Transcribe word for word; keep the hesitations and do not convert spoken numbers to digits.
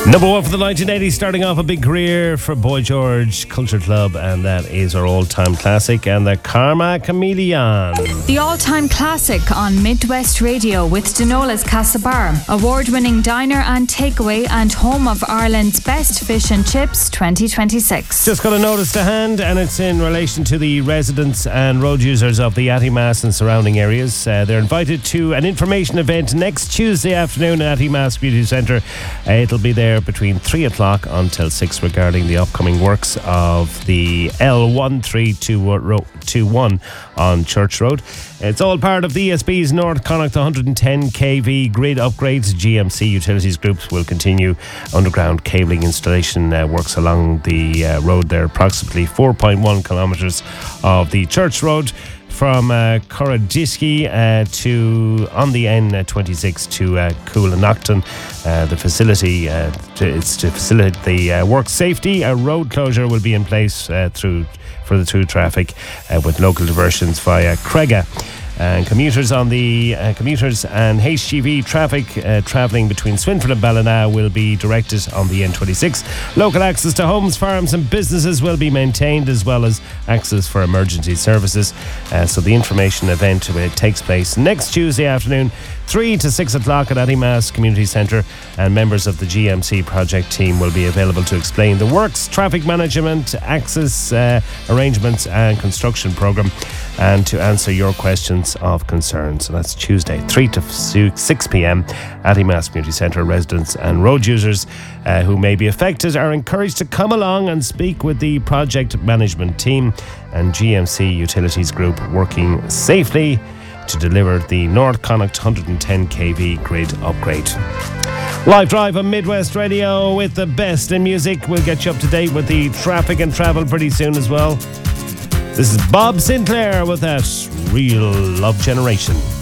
Number one for the nineteen eighties, starting off a big career for Boy George Culture Club, and that is our all-time classic, and the Karma Chameleon. The all-time classic on Midwest Radio with Denola's Castlebar, award-winning diner and takeaway and home of Ireland's best fish and chips twenty twenty-six. Just got a notice to hand, and it's in relation to the residents and road users of the Attymass and surrounding areas. Uh, they're invited to an information event next Tuesday afternoon at Attymass Community Centre. Uh, it'll be there between three o'clock until six regarding the upcoming works of the L one three two one on Church Road. It's all part of the E S B's North Connacht one hundred ten K V grid upgrades. G M C Utilities Groups will continue underground cabling installation uh, works along the uh, road there, approximately four point one kilometres of the Church Road, from uh, Corradiski uh, to on the N twenty-six to uh, Coolanochton. Uh, the facility, uh, to, it's to facilitate the uh, work safety. A road closure will be in place uh, through for the through traffic uh, with local diversions via Crega. And commuters on the uh, commuters and H G V traffic uh, travelling between Swinford and Ballina will be directed on the N twenty-six. Local access to homes, farms and businesses will be maintained, as well as access for emergency services. Uh, so the information event uh, takes place next Tuesday afternoon, three to six o'clock at Attymass Community Centre, and members of the G M C project team will be available to explain the works, traffic management, access uh, arrangements and construction programme, and to answer your questions of concern. So that's Tuesday, three to six p.m. Attymass Community Centre. Residents and road users uh, who may be affected are encouraged to come along and speak with the project management team and G M C Utilities Group, working safely to deliver the North Connacht one hundred ten K V grid upgrade. Live Drive on Midwest Radio with the best in music. We'll get you up to date with the traffic and travel pretty soon as well. This is Bob Sinclair with that Real Love Generation.